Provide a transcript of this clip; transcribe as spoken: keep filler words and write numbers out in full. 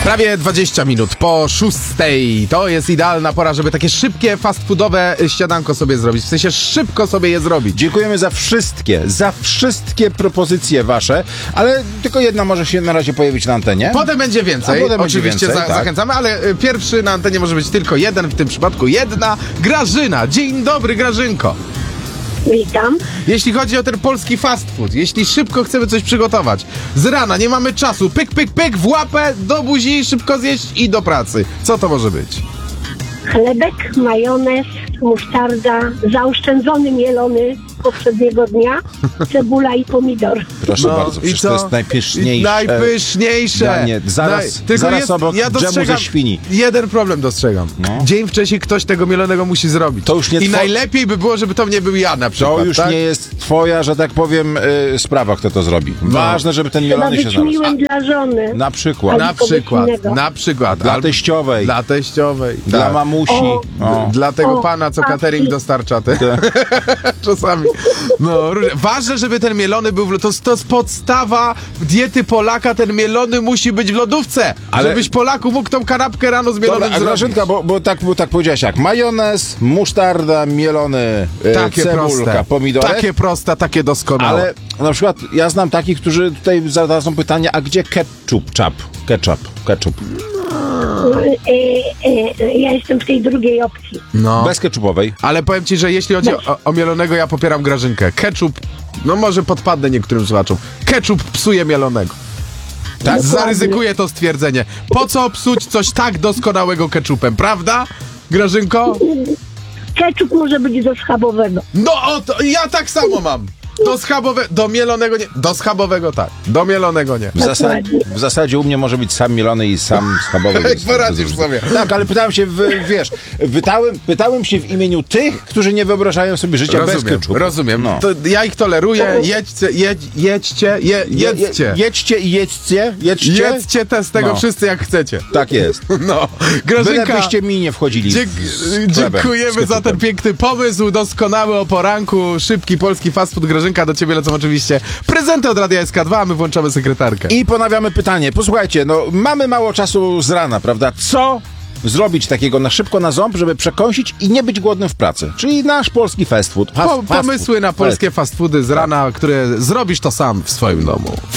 Prawie dwadzieścia minut po szóstej. To jest idealna pora, żeby takie szybkie, fast foodowe śniadanko sobie zrobić. W sensie szybko sobie je zrobić. Dziękujemy za wszystkie, za wszystkie propozycje wasze, ale tylko jedna może się na razie pojawić na antenie. Potem będzie więcej. A potem będzie Oczywiście więcej, za, tak. zachęcamy, ale y, pierwszy na antenie może być tylko jeden, w tym przypadku jedna. Grażyna. Dzień dobry, Grażynko. Witam. Jeśli chodzi o ten polski fast food, jeśli szybko chcemy coś przygotować, z rana nie mamy czasu, pyk, pyk, pyk, w łapę, do buzi, szybko zjeść i do pracy. Co to może być? Chlebek, majonez, musztarda, zaoszczędzony mielony poprzedniego dnia, cebula i pomidor. Proszę No, bardzo, i przecież co? to jest najpyszniejsze. I najpyszniejsze. danie. Zaraz, Naj- tylko zaraz jest, obok ja dżemu dostrzegam ze świni. jeden problem dostrzegam. No. Dzień wcześniej ktoś tego mielonego musi zrobić. To już nie I two- najlepiej by było, żeby to nie był ja na przykład. To już tak? nie jest twoja, że tak powiem, y, sprawa, kto to zrobi. Ważne, żeby ten Trzeba mielony się być znalazł. miłym dla żony. Na przykład. Ale Na kogoś przykład, innego. na przykład. Dla Albo- teściowej. Dla teściowej. Dla tak. mamusi. O. O. Dla tego O, pana, co patrzcie. catering dostarcza. Te. Czasami. No, różnie. Ważne, żeby ten mielony był w, to, to jest podstawa diety Polaka. Ten mielony musi być w lodówce. Ale- Żebyś Polaku mógł tą kanapkę rano z mielonym Dobra, a zrobić. Grażynka, bo, bo, tak, bo tak powiedziałaś jak majonez, musztarda, mielony, y, Takie cebulka, proste. pomidorek. Takie proste, takie doskonałe. Ale na przykład ja znam takich, którzy tutaj zadadzą pytanie, a gdzie ketchup, czap, ketchup, ketchup? E, e, ja jestem w tej drugiej opcji. No. Bez ketchupowej. Ale powiem ci, że jeśli chodzi o, o mielonego, ja popieram Grażynkę. Ketchup, no może podpadnę niektórym słuchaczom. Ketchup psuje mielonego. Tak, zaryzykuję to stwierdzenie. Po co psuć coś tak doskonałego ketchupem, prawda, Grażynko? Ketchup może być do schabowego. No o to, ja tak samo mam. Do schabowe, do mielonego nie. Do schabowego tak, do mielonego nie. W, zasa Dokładnie. w zasadzie u mnie może być sam mielony i sam schabowy. Jak poradzisz sobie. Tak, ale pytałem się, w, wiesz, pytałem, pytałem się w imieniu tych, którzy nie wyobrażają sobie życia bez Rozumiem, ketchupu. rozumiem. No. To ja ich toleruję, jedźcie, jedź, jedźcie, je, Je, jedzcie. je, jedźcie i jedźcie, jedźcie. Jedzcie te z tego No. wszyscy jak chcecie. Tak jest. No, Grażynka, Bylebyście mi nie wchodzili Dzie- w sklepem, z dziękujemy za ketchupem. ten piękny pomysł, doskonały o poranku, szybki polski fast food. Grażynka, do ciebie lecą oczywiście prezenty od Radia S K dwa, a my włączamy sekretarkę. I ponawiamy pytanie. Posłuchajcie, no mamy mało czasu z rana, prawda? Co zrobić takiego na szybko na ząb, żeby przekąsić i nie być głodnym w pracy? Czyli nasz polski fast food. Fast, Po, fast pomysły food. na polskie fast foody z rana, które zrobisz to sam w swoim domu.